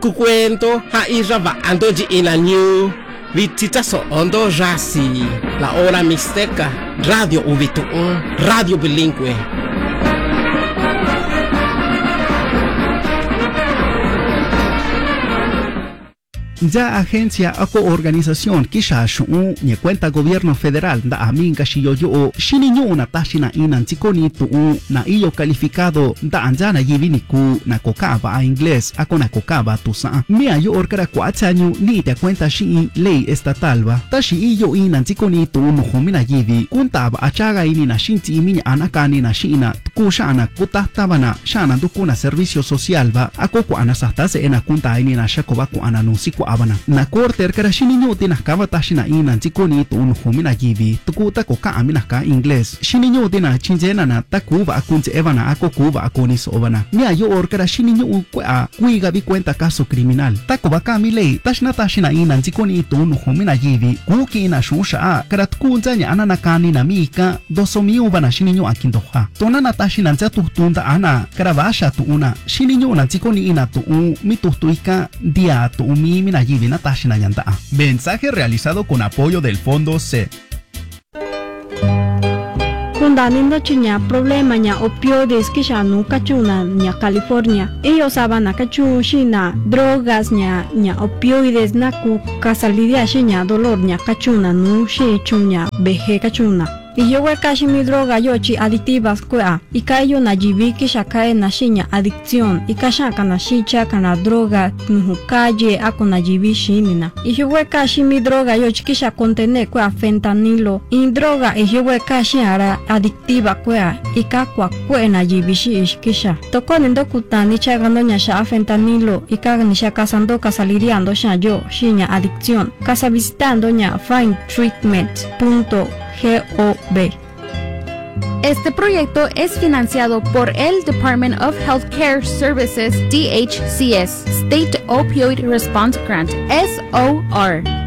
kukwento hairava andoji ina new vitita so ondo rasi la hora mixteca radio uvitu radio bilingüe. Ya agencia o organización kisha shu ni cuenta gobierno federal da aminga shiyoyo shininyo una tashina inan tikoni tu na iyo calificado da anjana yivini ku na kokaba a inglés ako na kokaba tusa mia yo orkara 4 años ni te cuenta shi ley estatal ba tashi iyo inan tikoni tu no humina yivi kuntaba achaga ini na shinti iminya anakani na shina kushana kutatabana shana dukuna servicio social ba ako ku anasatase ena kunta ini na shakoba ku ananusi ku abana na korter kara shininyo tina kava tashina inan tikoni tu no humina yivi tukuta ko ka amina ka inglés shininyo tina chinjena na takuba akunje evana ako kuba akoni sobana mia yo orkara shininyo ukwa kuiga bi cuenta caso criminal takuba ka milei tashina inan tikoni tu no humina yivi kuki na shusha kara tukunjanya anana kani na mika dosomiu bana shininyo akindoha tonana tashina nza tutunda ana kara basha tu una shininyo na tikoni ina tu mitutuika dia tu mina yivi na tashina yanda. Mensaje realizado con apoyo del Fondo C. Kundanindo chinya problema nya opioides kisha nu kachuna nya California. Ellos saban kachu shina drogas nya opioides na ku kasalidia shinya dolor nya kachuna nu shi chunya beje kachuna. Y yo kashi mi droga yochi adictivas kwa ikayo na jibiki shakae na shinya adicción ikashaka na shicha kana droga nuhukaje ako na jibishi nina y yo kashi mi droga yochi kisha contene kwa fentanilo y droga y yo kashi ara adictiva kwa ikakwa kwa na jibishi ishkisha toko nendo kutani chagando nya sha fentanilo ikaga ni shaka sando kasaliriando sha yo shinya adicción casa visitando nya findtreatment.gov. Este proyecto es financiado por el Department of Healthcare Services, DHCS, State Opioid Response Grant, SOR.